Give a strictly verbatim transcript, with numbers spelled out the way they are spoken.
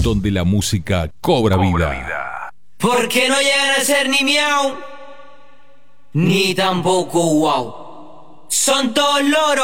donde la música cobra, cobra vida. vida. Porque no llegan a ser ni miau, ni tampoco wow. Son todos loros.